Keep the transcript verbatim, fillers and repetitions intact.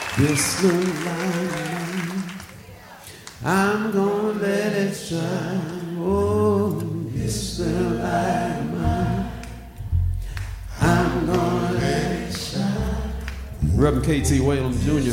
This little light, I'm gonna let it shine. Oh, this little light of mine, I'm gonna let it shine. Reverend K T Whalen Junior